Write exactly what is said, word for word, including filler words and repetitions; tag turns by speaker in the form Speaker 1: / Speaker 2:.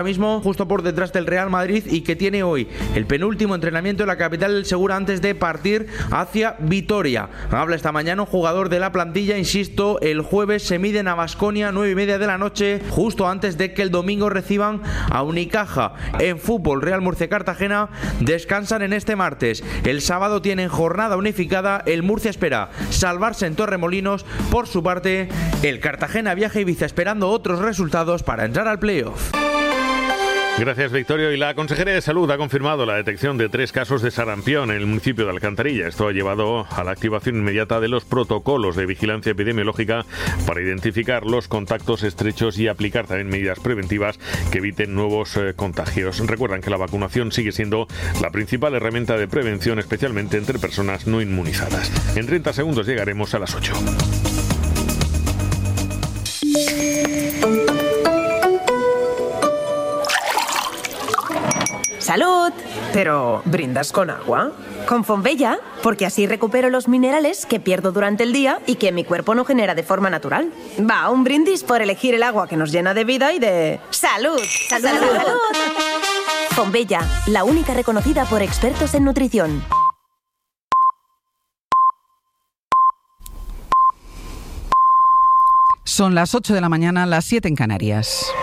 Speaker 1: mismo justo por detrás del Real Madrid y que tiene hoy el penúltimo entrenamiento en la capital del Segura antes de partir hacia Vitoria. Habla esta mañana un jugador de la plantilla, insisto, el jueves se miden a Baskonia nueve y media de la noche, justo antes de que el domingo reciban a Unicaja. En fútbol, Real Murcia Cartagena descansan en este martes. El sábado tienen jornada unificada, el Murcia espera salvarse en Torremolinos. Por su parte, el Cartagena viaja a Ibiza esperando otros resultados para entrar al playoff.
Speaker 2: Gracias, Victorio. Y la Consejería de Salud ha confirmado la detección de tres casos de sarampión en el municipio de Alcantarilla. Esto ha llevado a la activación inmediata de los protocolos de vigilancia epidemiológica para identificar los contactos estrechos y aplicar también medidas preventivas que eviten nuevos eh, contagios. Recuerdan que la vacunación sigue siendo la principal herramienta de prevención, especialmente entre personas no inmunizadas. En treinta segundos llegaremos a las ocho.
Speaker 3: ¡Salud! Pero, ¿brindas con agua? Con Fonbella, porque así recupero los minerales que pierdo durante el día y que mi cuerpo no genera de forma natural. Va, un brindis por elegir el agua que nos llena de vida y de... ¡Salud! ¡Salud! ¡Salud! ¡Salud! Fonbella, la única reconocida por expertos en nutrición.
Speaker 4: Son las ocho de la mañana, las siete en Canarias.